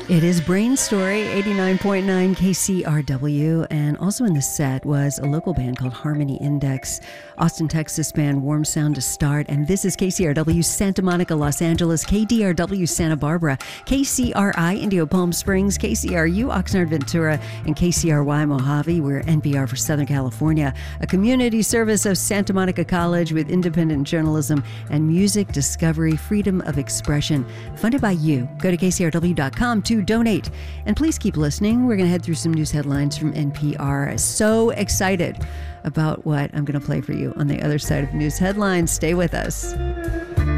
It is Brain Story, 89.9 KCRW, and also in the set was a local band called Harmony Index, Austin, Texas band Warm Sound to start, and this is KCRW Santa Monica, Los Angeles, KDRW Santa Barbara, KCRI Indio Palm Springs, KCRU Oxnard Ventura, and KCRY Mojave. We're NPR for Southern California, a community service of Santa Monica College with independent journalism and music discovery, freedom of expression, funded by you. Go to KCRW.com to donate. And please keep listening. We're going to head through some news headlines from NPR. So excited about what I'm going to play for you on the other side of news headlines. Stay with us.